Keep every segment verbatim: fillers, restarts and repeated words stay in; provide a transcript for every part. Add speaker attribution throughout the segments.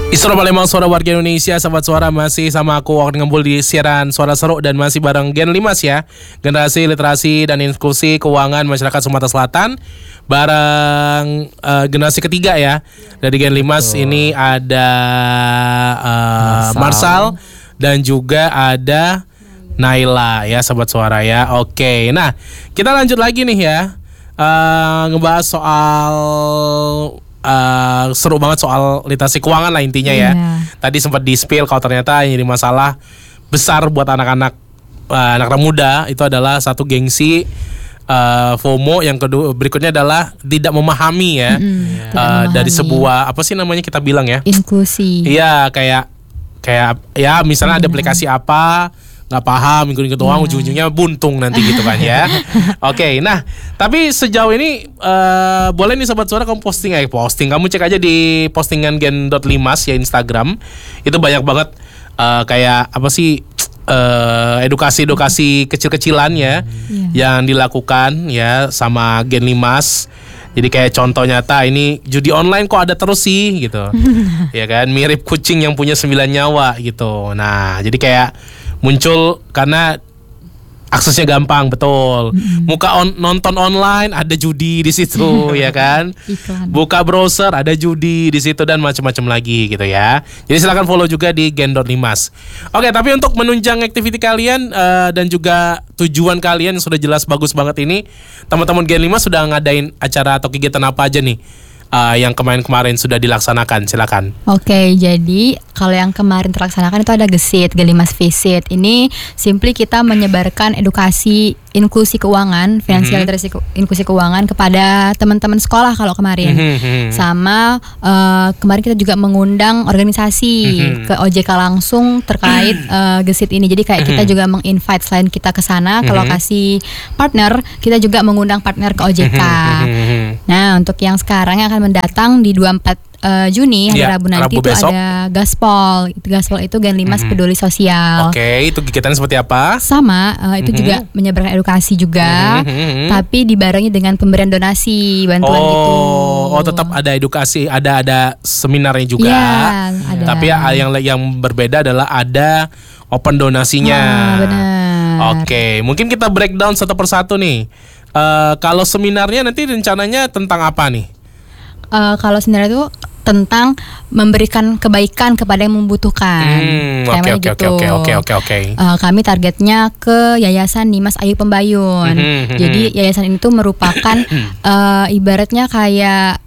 Speaker 1: Isra Palembang, suara warga Indonesia, sahabat suara, masih sama aku Wak Ngembul di siaran Suara Seru dan masih bareng Gen Limas ya, Generasi Literasi dan Inklusi Keuangan Masyarakat Sumatera Selatan, bareng uh, generasi ketiga ya dari Gen Limas. Oh. Ini ada uh, Marsal. Marsal dan juga ada Naila ya, sahabat suara ya. Oke, nah kita lanjut lagi nih ya, uh, ngebahas soal Uh, seru banget soal literasi keuangan lah intinya ya. Yeah. Tadi sempat di-spill kalau ternyata yang jadi masalah besar buat anak-anak uh, anak-anak muda itu adalah satu gengsi, uh, FOMO, yang kedua berikutnya adalah tidak memahami ya. Mm-hmm. Yeah. uh, memahami. Dari sebuah apa sih namanya kita bilang ya? Inklusi. Iya, kayak kayak ya misalnya ada aplikasi apa nggak paham, ikut-ikut uang, yeah. ujung-ujungnya buntung nanti gitu kan ya. Oke, okay, nah tapi sejauh ini uh, boleh nih sobat suara kamu posting eh posting kamu cek aja di postingan gen dot limas ya Instagram, itu banyak banget uh, kayak apa sih uh, edukasi-edukasi kecil-kecilan ya, yeah. yang dilakukan ya sama Gen Limas. Jadi kayak contoh nyata ini, judi online kok ada terus sih gitu. Ya kan, mirip kucing yang punya sembilan nyawa gitu. Nah jadi kayak muncul karena aksesnya gampang, betul. Mm-hmm. Muka on, nonton online ada judi di situ, ya kan. Iklan. Buka browser ada judi di situ dan macam-macam lagi gitu ya. Jadi silakan follow juga di gen dot limas. Oke, tapi untuk menunjang aktiviti kalian uh, dan juga tujuan kalian yang sudah jelas bagus banget ini, teman-teman Gen Limas sudah ngadain acara atau kegiatan apa aja nih? Uh, yang kemarin-kemarin sudah dilaksanakan, silakan. Oke, jadi kalau yang kemarin terlaksanakan itu ada Gesit, Gen Limas Visit. Ini simply kita menyebarkan edukasi inklusi keuangan, finansial mm-hmm. literasi inklusi keuangan kepada teman-teman sekolah kalau kemarin. Mm-hmm. Sama uh, kemarin kita juga mengundang organisasi mm-hmm. ke O J K langsung terkait uh, Gesit ini. Jadi kayak mm-hmm. kita juga meng-invite selain kita ke sana mm-hmm. ke lokasi partner, kita juga mengundang partner ke O J K. Mm-hmm. Nah, untuk yang sekarang yang akan mendatang di dua puluh empat Uh, Juni hari ya, Rabu nanti Rabu itu besok. Ada Gaspol. Gaspol itu Gen Limas mm-hmm. Peduli Sosial. Oke, okay, itu kegiatannya seperti apa? Sama, uh, itu mm-hmm. juga menyebarkan edukasi juga, mm-hmm. tapi dibarengi dengan pemberian donasi, bantuan oh, gitu. Oh, tetap ada edukasi, ada ada seminarnya juga. Ya, ada. Tapi ya, yang yang berbeda adalah ada open donasinya. Ah, benar. Oke, okay, mungkin kita breakdown satu persatu nih. Uh, kalau seminarnya nanti rencananya tentang apa nih? Uh, kalau sebenarnya itu tentang memberikan kebaikan kepada yang membutuhkan. Oke oke oke oke oke oke. Kami targetnya ke Yayasan Nimas Ayu Pembayun. Mm-hmm. Jadi yayasan itu merupakan uh, ibaratnya kayak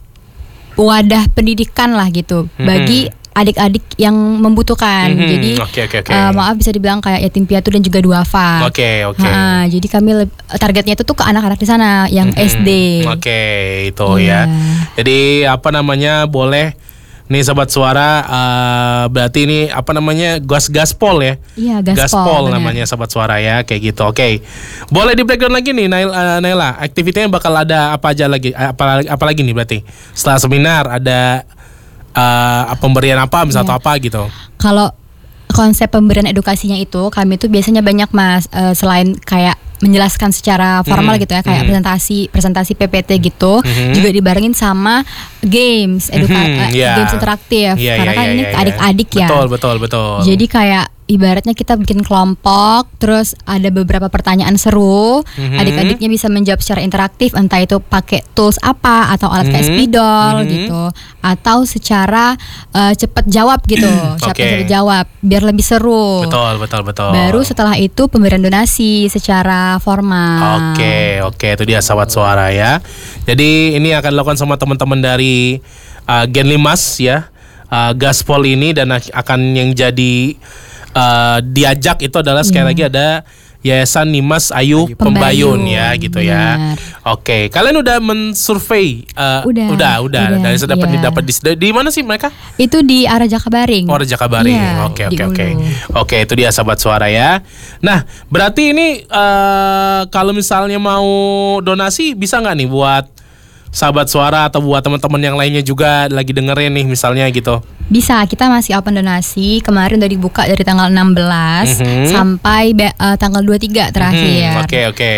Speaker 1: wadah pendidikan lah gitu mm-hmm. bagi adik-adik yang membutuhkan. Mm-hmm. Jadi okay, okay, okay. Uh, maaf bisa dibilang kayak yatim piatu dan juga duafa. Oke okay, oke. Okay. Uh, jadi kami le- targetnya itu tuh ke anak-anak di sana yang mm-hmm. S D. Oke okay, itu yeah. ya. Jadi apa namanya boleh nih sobat suara, uh, berarti ini apa namanya gas gaspol ya? Iya gaspol. Gaspol namanya sobat suara ya, kayak gitu. Oke, okay. Boleh di breakdown lagi nih Naila, uh, Naila. Aktivitinya bakal ada apa aja lagi? Apa apa lagi nih berarti? Setelah seminar ada Uh, pemberian apa misalnya yeah. atau apa gitu. Kalau konsep pemberian edukasinya itu kami tuh biasanya banyak mas, uh, selain kayak menjelaskan secara formal mm-hmm. gitu ya kayak mm-hmm. presentasi presentasi P P T gitu mm-hmm. juga dibarengin sama games eduka- mm-hmm. yeah. games interaktif yeah, karena yeah, kan yeah, ini yeah, adik-adik yeah. ya. Betul betul betul. Jadi kayak ibaratnya kita bikin kelompok, terus ada beberapa pertanyaan seru, mm-hmm. adik-adiknya bisa menjawab secara interaktif, entah itu pakai tools apa atau alat mm-hmm. kayak spidol mm-hmm. gitu, atau secara uh, cepat jawab gitu, siapa okay. yang jawab, biar lebih seru. Betul betul betul. Baru setelah itu pemberian donasi secara formal. Oke okay, oke okay. Itu dia sahabat suara ya. Jadi ini akan dilakukan sama teman-teman dari uh, Gen Limas ya, uh, Gaspol ini, dan akan yang jadi Uh, diajak itu adalah sekali yeah. lagi ada Yayasan Nimas Ayu, Ayu Pembayun, Pembayun ya gitu ya. Oke, okay. Kalian udah mensurvey? Uh, udah, udah, udah. udah. Dari sudah dapat yeah. dapat di, di mana sih mereka? Itu di arah Jakabaring. Oh, arah Jakabaring. Oke, oke, oke. Oke, itu dia sahabat suara ya. Nah, berarti ini uh, kalau misalnya mau donasi bisa nggak nih buat sahabat suara atau buat teman-teman yang lainnya juga lagi dengerin nih misalnya gitu? Bisa, kita masih open donasi. Kemarin udah dibuka dari tanggal enam belas mm-hmm. sampai be- uh, tanggal dua puluh tiga terakhir.
Speaker 2: Oke, mm-hmm. oke. Okay, okay.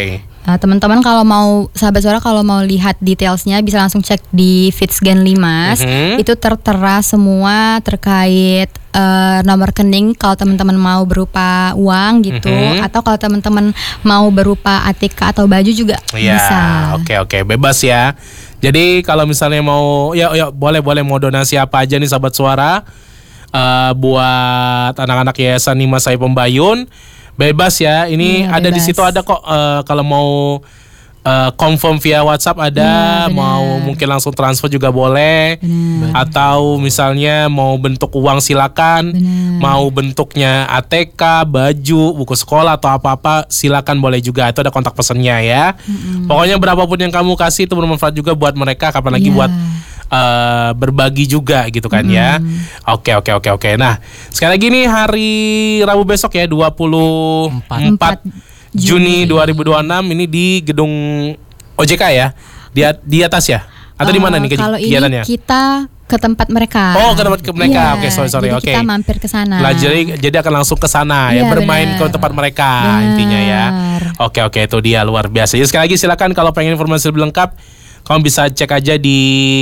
Speaker 2: Uh, teman-teman kalau mau sahabat suara kalau mau lihat detailsnya bisa langsung cek di feeds Gen lima.
Speaker 1: Mhm.
Speaker 2: Itu tertera semua terkait uh, nomor rekening kalau teman-teman mau berupa uang gitu,
Speaker 1: Mhm.
Speaker 2: atau kalau teman-teman mau berupa A T K atau baju juga
Speaker 1: Iya,
Speaker 2: bisa.
Speaker 1: oke oke, bebas ya. Jadi kalau misalnya mau, ya ya boleh boleh mau donasi apa aja nih sahabat suara, uh, buat anak-anak Yayasan Nimas Saya Pembayun, bebas ya. Ini
Speaker 2: Iya,
Speaker 1: ada di
Speaker 2: bebas.
Speaker 1: situ ada kok. uh, kalau mau uh, confirm via WhatsApp ada,
Speaker 2: Iya, benar.
Speaker 1: mau mungkin langsung transfer juga boleh.
Speaker 2: Benar.
Speaker 1: Atau misalnya mau bentuk uang silakan,
Speaker 2: Benar.
Speaker 1: mau bentuknya A T K, baju, buku sekolah atau apa-apa silakan boleh juga. Itu ada kontak pesannya ya. Pokoknya berapapun yang kamu kasih itu bermanfaat juga buat mereka. Kapan lagi
Speaker 2: Iya.
Speaker 1: buat uh, berbagi juga gitu kan ya. Oke oke oke oke. Nah sekali lagi nih hari Rabu besok ya dua puluh empat Juni dua ribu dua puluh enam ini di gedung O J K ya. Di, di atas ya? Atau di mana
Speaker 2: Uh,
Speaker 1: nih
Speaker 2: Kalau
Speaker 1: kegiatannya?
Speaker 2: ini kita ke tempat mereka.
Speaker 1: Oh, ke tempat ke mereka.
Speaker 2: Iya,
Speaker 1: Oke, sorry sorry.
Speaker 2: jadi
Speaker 1: Oke.
Speaker 2: kita mampir ke sana.
Speaker 1: Lah, jadi jadi akan langsung ke sana ya,
Speaker 2: Iya,
Speaker 1: bermain
Speaker 2: benar.
Speaker 1: ke tempat mereka
Speaker 2: Benar.
Speaker 1: intinya ya. Oke oke, itu dia luar biasa. Jadi sekali lagi silakan kalau pengen informasi lebih lengkap, kamu bisa cek aja di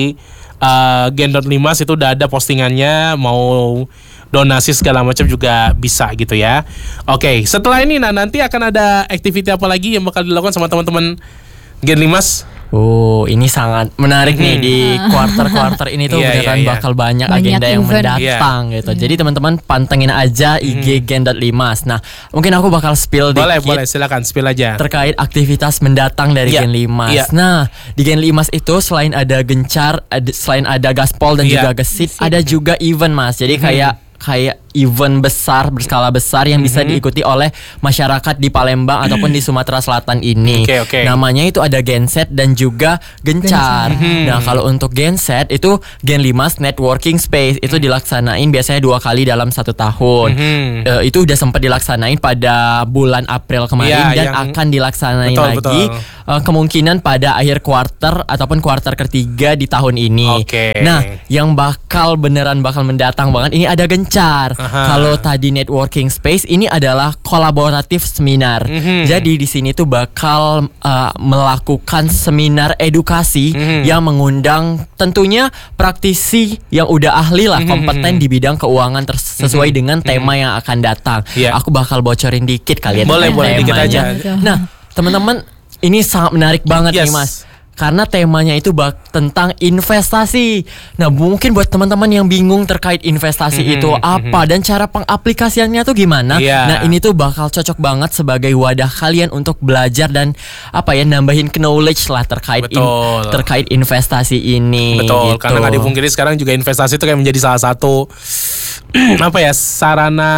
Speaker 1: uh, Gen lima itu udah ada postingannya, mau donasi segala macam juga bisa gitu ya. Oke, setelah ini nah nanti akan ada activity apa lagi yang bakal dilakukan sama teman-teman Gen lima?
Speaker 3: Oh, ini sangat menarik nih di kuarter-kuarter ini tuh
Speaker 1: Iya,
Speaker 3: beneran
Speaker 1: iya, iya.
Speaker 3: bakal banyak,
Speaker 2: Banyak
Speaker 3: agenda yang
Speaker 2: event.
Speaker 3: mendatang gitu. Jadi teman-teman pantengin aja I G Gen lima. Nah, mungkin aku bakal spill
Speaker 1: Boleh
Speaker 3: dikit
Speaker 1: boleh silakan spill aja.
Speaker 3: terkait aktivitas mendatang dari
Speaker 1: Iya,
Speaker 3: Gen lima.
Speaker 1: iya.
Speaker 3: Nah, di Gen lima itu selain ada gencar, ada, selain ada gaspol dan
Speaker 1: Iya.
Speaker 3: juga gesit, ada juga event Mas. Jadi kayak kayak event besar berskala besar yang bisa diikuti oleh masyarakat di Palembang ataupun di Sumatera Selatan ini.
Speaker 1: Oke, oke.
Speaker 3: Namanya itu ada Genset dan juga Gencar. Nah, kalau untuk Genset itu Gen lima Networking Space itu dilaksanain biasanya dua kali dalam satu tahun.
Speaker 1: Mhm.
Speaker 3: Eh, itu udah sempat dilaksanain pada bulan April kemarin
Speaker 1: Iya,
Speaker 3: dan
Speaker 1: yang-
Speaker 3: akan dilaksanain
Speaker 1: Betul,
Speaker 3: lagi
Speaker 1: betul.
Speaker 3: eh, kemungkinan pada akhir kuarter ataupun kuarter ketiga di tahun ini.
Speaker 1: Oke.
Speaker 3: Nah, yang bakal beneran bakal mendatang banget ini ada Gencar.
Speaker 1: Aha.
Speaker 3: Kalau tadi networking space ini adalah kolaboratif seminar.
Speaker 1: Mhm.
Speaker 3: Jadi di sini tuh bakal eh, melakukan seminar edukasi
Speaker 1: Mhm.
Speaker 3: yang mengundang tentunya praktisi yang udah ahli lah,
Speaker 1: Mhm.
Speaker 3: kompeten di bidang keuangan ters- sesuai dengan tema yang akan datang.
Speaker 1: Iya.
Speaker 3: Aku bakal bocorin dikit kali ya.
Speaker 1: Boleh,
Speaker 3: tentang
Speaker 1: boleh, dikit
Speaker 3: temanya.
Speaker 1: aja.
Speaker 3: Nah, teman-teman, ini sangat menarik banget
Speaker 1: Yes.
Speaker 3: nih Mas. Karena temanya itu bak tentang investasi. Nah, mungkin buat teman-teman yang bingung terkait investasi
Speaker 1: Mhm,
Speaker 3: itu apa dan cara pengaplikasiannya tuh gimana.
Speaker 1: Iya.
Speaker 3: Nah, ini tuh bakal cocok banget sebagai wadah kalian untuk belajar dan apa ya, nambahin knowledge lah terkait in-
Speaker 1: Betul.
Speaker 3: terkait investasi ini.
Speaker 1: Betul,
Speaker 3: gitu.
Speaker 1: karena nggak dipungkiri sekarang juga investasi itu kayak menjadi salah satu apa ya, sarana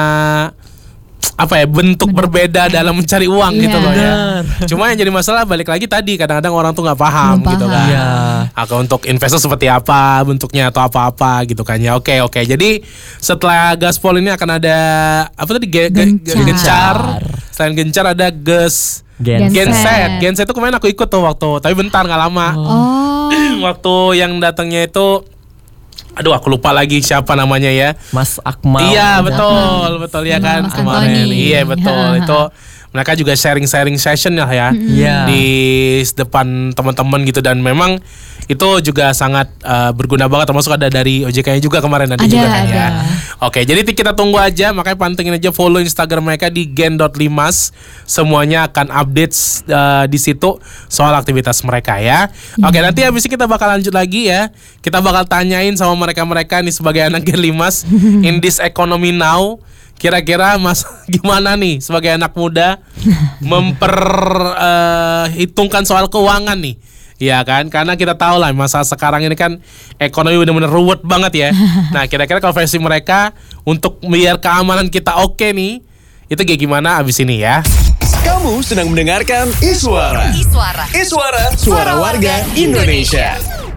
Speaker 1: apa ya, bentuk berbeda dalam mencari uang gitu
Speaker 2: Iya.
Speaker 1: loh ya.
Speaker 3: Benar.
Speaker 1: Cuma yang jadi masalah balik lagi tadi, kadang-kadang orang tuh nggak paham
Speaker 2: Belum
Speaker 1: gitu
Speaker 2: paham.
Speaker 1: kan.
Speaker 3: Iya.
Speaker 1: Atau untuk investor seperti apa bentuknya atau apa-apa gitu kan ya. Oke oke. Jadi setelah gaspol ini akan ada apa tadi, Ge- ge-
Speaker 2: Gencar.
Speaker 1: gencar. Selain gencar ada ges
Speaker 3: Gen-
Speaker 2: Genset.
Speaker 1: genset. Genset itu kemarin aku ikut tuh waktu, tapi bentar nggak lama.
Speaker 2: Oh,
Speaker 1: Waktu yang datangnya itu, aduh aku lupa lagi siapa namanya ya.
Speaker 3: Mas Akmal.
Speaker 1: Iya betul betul ya kan
Speaker 2: Mas
Speaker 1: kemarin.
Speaker 2: Antoni.
Speaker 1: Iya betul itu mereka juga sharing-sharing session lah ya
Speaker 3: Iya.
Speaker 1: di depan teman-teman gitu, dan memang itu juga sangat uh, berguna banget, termasuk ada dari O J K-nya juga kemarin nanti
Speaker 2: Ada,
Speaker 1: juga kan ya.
Speaker 2: ada.
Speaker 1: Oke, jadi kita tunggu aja, makanya pantengin aja, follow Instagram mereka di gen lima. Semuanya akan update uh, di situ soal aktivitas mereka ya. Oke, nanti habis ini kita bakal lanjut lagi ya. Kita bakal tanyain sama mereka-mereka nih sebagai anak Gen lima in this economy now. Kira-kira Mas gimana nih sebagai anak muda memperhitungkan soal keuangan nih? Iya kan, karena kita tahu lah masa sekarang ini kan ekonomi benar-benar ruwet banget ya. Nah, kira-kira kalau versi mereka untuk biar keamanan kita oke nih, itu kayak gimana abis ini ya?
Speaker 4: Kamu sedang mendengarkan Iswara.
Speaker 5: Iswara.
Speaker 4: Iswara, suara warga Indonesia.